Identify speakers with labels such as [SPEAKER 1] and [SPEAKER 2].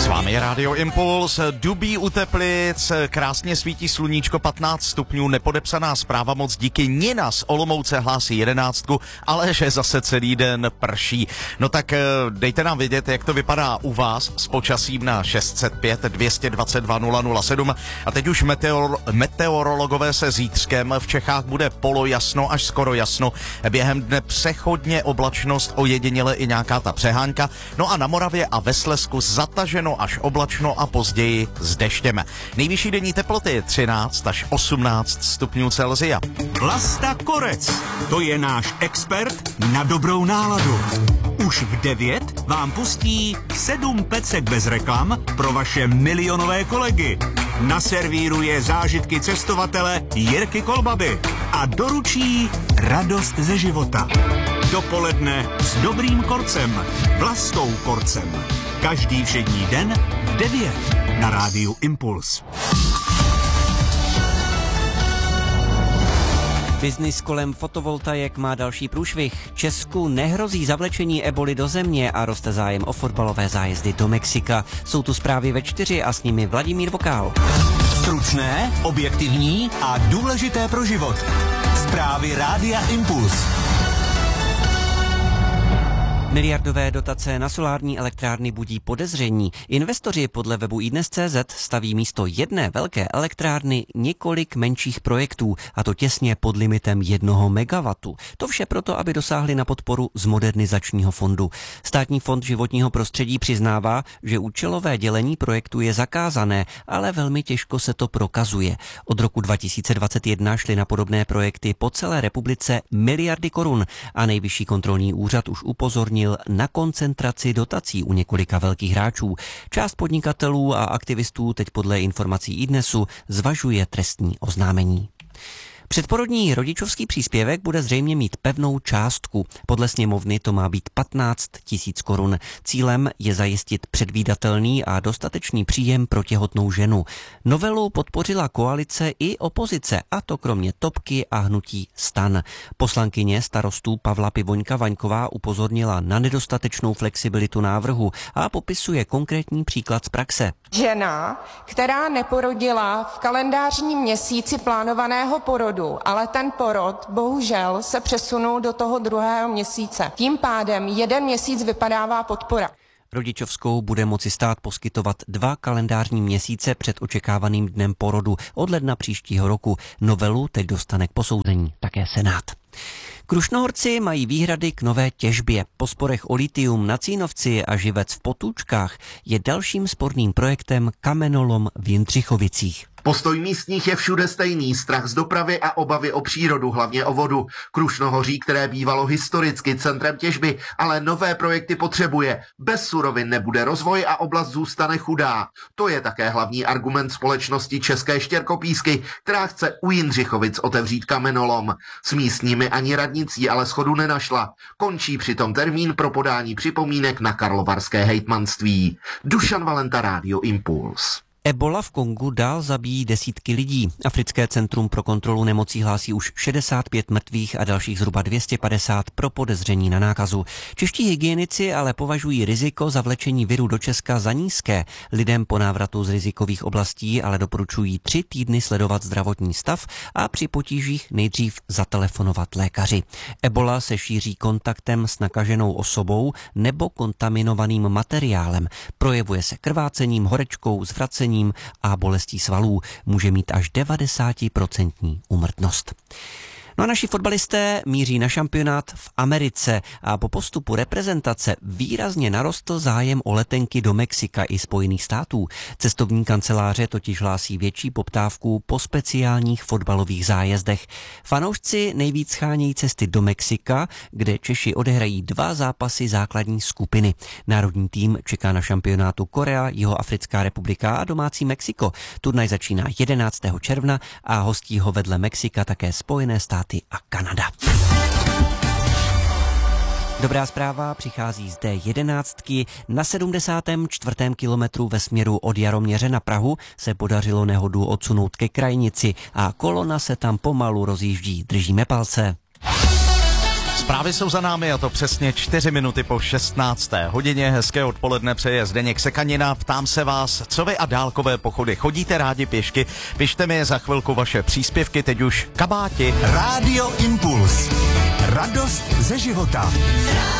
[SPEAKER 1] S vámi je Rádio Impuls, dubí u Teplic, krásně svítí sluníčko, 15 stupňů, nepodepsaná zpráva moc díky Nina z Olomouce hlásí 11, ale že zase celý den prší. No tak dejte nám vědět, jak to vypadá u vás s počasím na 605 222 007. A teď už meteorologové se zítřkem, v Čechách bude polojasno až skoro jasno, během dne přechodně oblačnost, ojediněle i nějaká ta přehánka, no a na Moravě a ve Slezsku zataženo až oblačno a později s deštěm. Nejvyšší denní teploty 13 až 18 stupňů Celsia.
[SPEAKER 2] Vlasta Korec, to je náš expert na dobrou náladu. Už v 9 vám pustí 7 pecek bez reklam pro vaše milionové kolegy. Naservíruje zážitky cestovatele Jirky Kolbaby a doručí radost ze života. Dopoledne s dobrým korcem, Vlastou Korcem. Každý všední den v 9 na Rádiu Impuls.
[SPEAKER 3] Biznis kolem fotovoltaik má další průšvih. Česku nehrozí zavlečení eboli do země a roste zájem o fotbalové zájezdy do Mexika. Jsou tu zprávy ve 4 a s nimi Vladimír Vokál.
[SPEAKER 2] Stručné, objektivní a důležité pro život. Zprávy Rádia Impuls.
[SPEAKER 3] Miliardové dotace na solární elektrárny budí podezření. Investoři podle webu iDnes.cz staví místo jedné velké elektrárny několik menších projektů, a to těsně pod limitem 1 megawattu. To vše proto, aby dosáhli na podporu z modernizačního fondu. Státní fond životního prostředí přiznává, že účelové dělení projektu je zakázané, ale velmi těžko se to prokazuje. Od roku 2021 šly na podobné projekty po celé republice miliardy korun a Nejvyšší kontrolní úřad už upozornil na koncentraci dotací u několika velkých hráčů. Část podnikatelů a aktivistů teď podle informací iDnesu zvažuje trestní oznámení. Předporodní rodičovský příspěvek bude zřejmě mít pevnou částku. Podle sněmovny to má být 15 000 korun. Cílem je zajistit předvídatelný a dostatečný příjem pro těhotnou ženu. Novelu podpořila koalice i opozice, a to kromě Topky a hnutí STAN. Poslankyně Starostů Pavla Pivoňka-Vaňková upozornila na nedostatečnou flexibilitu návrhu a popisuje konkrétní příklad z praxe.
[SPEAKER 4] Žena, která neporodila v kalendářním měsíci plánovaného porodu, ale ten porod bohužel se přesunul do toho 2. měsíce. Tím pádem 1 měsíc vypadává podpora.
[SPEAKER 3] Rodičovskou bude moci stát poskytovat 2 kalendářní měsíce před očekávaným dnem porodu od ledna příštího roku. Novelu teď dostane k posouzení také Senát. Krušnohorci mají výhrady k nové těžbě. Po sporech o litium na Cínovci a živec v Potůčkách je dalším sporným projektem kamenolom v Jindřichovicích.
[SPEAKER 5] Postoj místních je všude stejný, strach z dopravy a obavy o přírodu, hlavně o vodu. Krušnohoří, které bývalo historicky centrem těžby, ale nové projekty potřebuje. Bez surovin nebude rozvoj a oblast zůstane chudá. To je také hlavní argument společnosti České štěrkopísky, která chce u Jindřichovic otevřít kamenolom. S místními ani radnicí ale shodu nenašla. Končí přitom termín pro podání připomínek na karlovarské hejtmanství. Dušan Valenta, Rádio Impuls.
[SPEAKER 3] Ebola v Kongu dál zabíjí desítky lidí. Africké centrum pro kontrolu nemocí hlásí už 65 mrtvých a dalších zhruba 250 pro podezření na nákazu. Čeští hygienici ale považují riziko zavlečení viru do Česka za nízké. Lidem po návratu z rizikových oblastí ale doporučují 3 týdny sledovat zdravotní stav a při potížích nejdřív zatelefonovat lékaři. Ebola se šíří kontaktem s nakaženou osobou nebo kontaminovaným materiálem. Projevuje se krvácením, horečkou, zvracením a bolestí svalů. Může mít až 90% úmrtnost. No a naši fotbalisté míří na šampionát v Americe a po postupu reprezentace výrazně narostl zájem o letenky do Mexika i Spojených států. Cestovní kanceláře totiž hlásí větší poptávku po speciálních fotbalových zájezdech. Fanoušci nejvíc schánějí cesty do Mexika, kde Češi odehrají 2 zápasy základní skupiny. Národní tým čeká na šampionátu Korea, Jihoafrická republika a domácí Mexiko. Turnaj začíná 11. června a hostí ho vedle Mexika také Spojené státy a Kanada. Dobrá zpráva přichází z D11. Na 74. kilometru ve směru od Jaroměře na Prahu se podařilo nehodu odsunout ke krajnici a kolona se tam pomalu rozjíždí. Držíme palce.
[SPEAKER 1] Zprávy jsou za námi a to přesně 4 minuty po 16. hodině. Hezké odpoledne přeje Zdeněk Sekanina. Ptám se vás, co vy a dálkové pochody? Chodíte rádi pěšky? Pište mi za chvilku vaše příspěvky, teď už kabáti.
[SPEAKER 2] Rádio Impuls. Radost ze života.